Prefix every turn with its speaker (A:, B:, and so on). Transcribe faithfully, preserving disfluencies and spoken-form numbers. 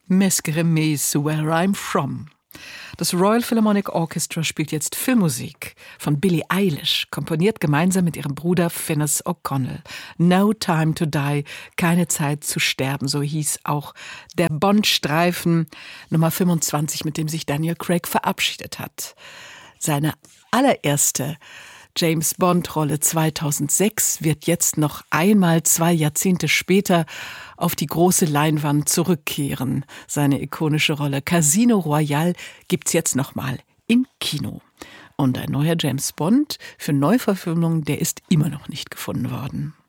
A: Mesqueremes, Where I'm From. Das Royal Philharmonic Orchestra spielt jetzt Filmmusik von Billie Eilish, komponiert gemeinsam mit ihrem Bruder Finis O'Connell. No Time to Die, keine Zeit zu sterben, so hieß auch der Bond-Streifen Nummer fünfundzwanzig, mit dem sich Daniel Craig verabschiedet hat. Seine allererste James-Bond-Rolle zweitausendsechs wird jetzt noch einmal zwei Jahrzehnte später auf die große Leinwand zurückkehren. Seine ikonische Rolle Casino Royale gibt's jetzt nochmal im Kino. Und ein neuer James Bond für Neuverfilmung, der ist immer noch nicht gefunden worden.